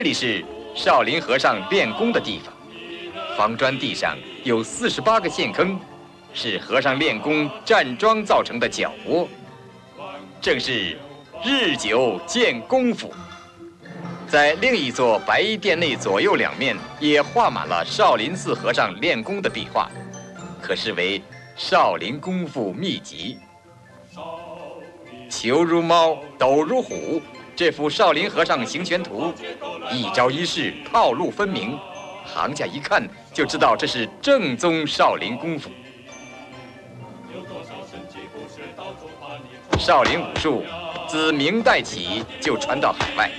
这里是少林和尚练功的地方，方砖地上有48个陷坑，是和尚练功站桩造成的脚窝，正是日久见功夫。在另一座白衣殿内左右两面也画满了少林寺和尚练功的壁画，可视为少林功夫秘籍。球如猫，斗如虎。这幅少林和尚行拳图，一招一式套路分明，行家一看就知道这是正宗少林功夫。少林武术自明代起就传到海外。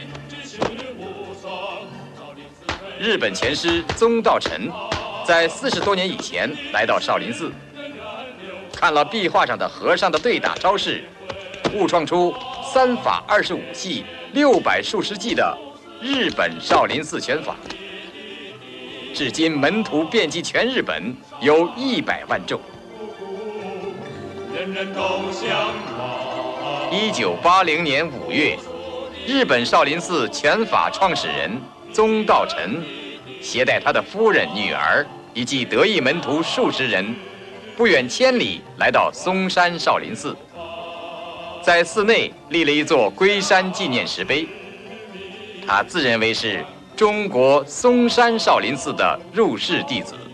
日本拳师宗道成在40多年以前来到少林寺，看了壁画上的和尚的对打招式，悟创出3法25系600数十计的日本少林寺拳法，至今门徒遍及全日本，有100万众。1980年5月，日本少林寺拳法创始人宗道成携带他的夫人、女儿以及得意门徒数十人，不远千里来到嵩山少林寺。在寺内立了一座龟山纪念石碑，他自认为是中国嵩山少林寺的入室弟子。